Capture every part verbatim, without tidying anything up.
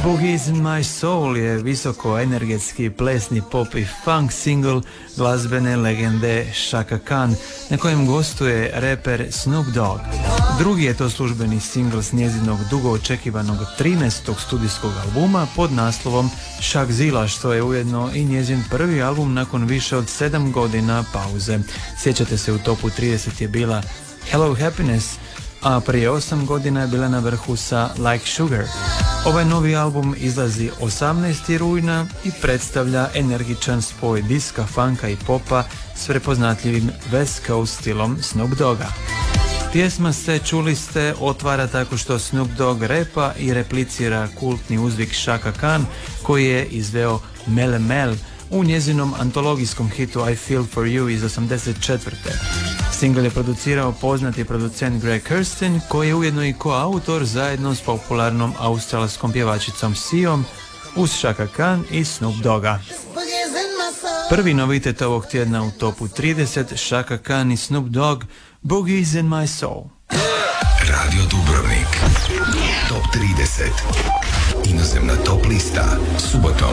Boogies in My Soul je visoko energetski plesni pop i funk single glazbene legende Chaka Khan, na kojem gostuje reper Snoop Dogg. Drugi je to službeni single s njezinog dugo očekivanog trinaestog studijskog albuma pod naslovom Shakzilla, što je ujedno i njezin prvi album nakon više od sedam godina pauze. Sjećate se, u topu trideset je bila Hello Happiness, a prije osam godina je bila na vrhu sa Like Sugar. Ovaj novi album izlazi osamnaestog rujna i predstavlja energičan spoj diska, funka i popa s prepoznatljivim West Coast stilom Snoop Dogga. Pjesma se, čuli ste, otvara tako što Snoop Dogg repa i replicira kultni uzvik Chaka Khan koji je izveo Melle Mel u njezinom antologijskom hitu I Feel For You iz osamdeset četvrte. Single je producirao poznati producent Greg Kurstin, koji je ujedno i koautor zajedno s popularnom australskom pjevačicom Siom uz Chaka Khan i Snoop Dogga. Prvi novitet ovog tjedna u topu trideset, Chaka Khan i Snoop Dogg, Boogies in My Soul. Radio Dubrovnik, top trideset, inozemna top lista, subotom.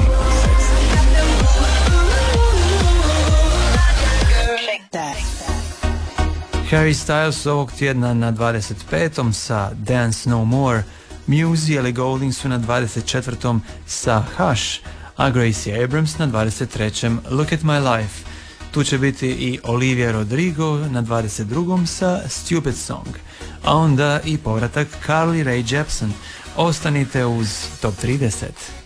Harry Styles ovog tjedna na dvadeset petom sa Dance No More, Muse i Ellie Goulding su na dvadeset četvrtom sa Hush, a Gracie Abrams na dvadeset trećem Look at My Life. Tu će biti i Olivia Rodrigo na dvadeset drugom sa Stupid Song, a onda i povratak Carly Rae Jepsen. Ostanite uz top trideset.